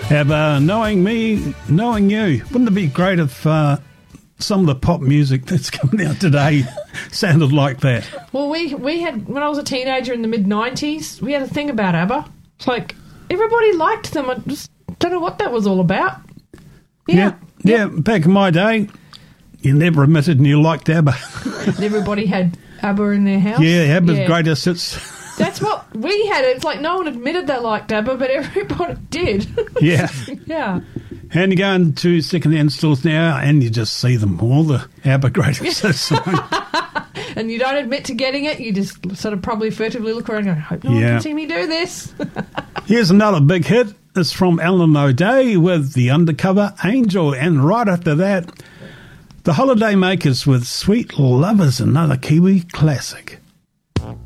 ABBA, Knowing Me, Knowing You. Wouldn't it be great if some of the pop music that's coming out today sounded like that? Well, we had, when I was a teenager in the mid-90s, we had a thing about ABBA. It's like, everybody liked them. I just don't know what that was all about. Yeah, back in my day, you never admitted you liked ABBA. Everybody had ABBA in their house. Yeah, ABBA's greatest hits. That's what we had. It's like no one admitted they liked ABBA, but everybody did. Yeah. Yeah. And you go into second-hand stores now and you just see them, all the ABBA greatest hits. And you don't admit to getting it. You just sort of probably furtively look around and go, I hope no one can see me do this. Here's another big hit. It's from Alan O'Day with The Undercover Angel. And right after that, The Holiday Makers with Sweet Lovers, another Kiwi classic.